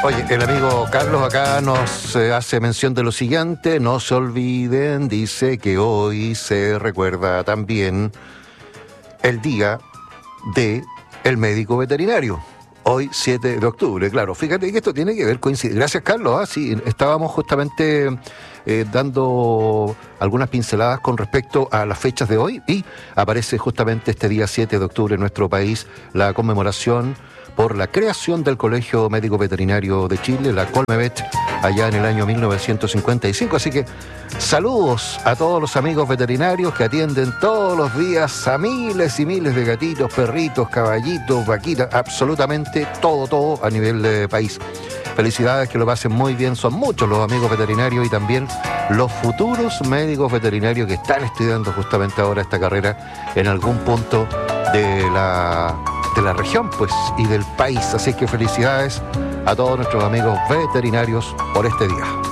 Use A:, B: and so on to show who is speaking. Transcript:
A: Oye, el amigo Carlos acá nos hace mención de lo siguiente. No se olviden, dice que hoy se recuerda también el día de el médico veterinario. Hoy, 7 de octubre, claro. Fíjate que esto tiene que ver, coincide. Gracias, Carlos. Sí, estábamos justamente dando algunas pinceladas con respecto a las fechas de hoy y aparece justamente este día 7 de octubre en nuestro país la conmemoración por la creación del Colegio Médico Veterinario de Chile, la Colmevet, allá en el año 1955. Así que saludos a todos los amigos veterinarios que atienden todos los días a miles y miles de gatitos, perritos, caballitos, vaquitas, absolutamente todo a nivel de país. Felicidades, que lo pasen muy bien. Son muchos los amigos veterinarios y también los futuros médicos veterinarios que están estudiando justamente ahora esta carrera en algún punto de la región, pues, y del país. Así que felicidades a todos nuestros amigos veterinarios por este día.